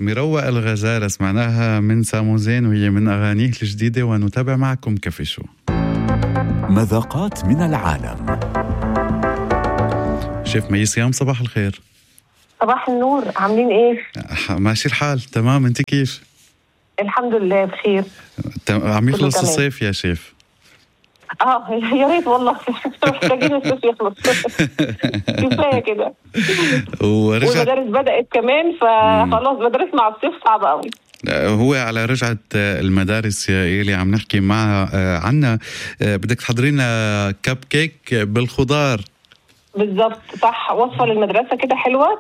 مروق الغزالة سمعناها من ساموزين وهي من أغانيه الجديدة، ونتابع معكم كافي شو. مذاقات من العالم. شيف مي صيام، صباح الخير. صباح النور، عاملين ايه؟ ماشي الحال تمام، انت كيف؟ الحمد لله بخير. عم يخلص الصيف يا شيف؟ يا ريت والله. محتاجين الصيف يخلص. كفايه كده. والمدارس بدأت كمان، فخلاص مدارس مع الصيف صعبة قوي. هو على رجعة المدارس يا إيلي عم نحكي مع عنا. بدك تحضرينا كب كيك بالخضار. بالضبط، صح. وصفة للمدرسة كده حلوة،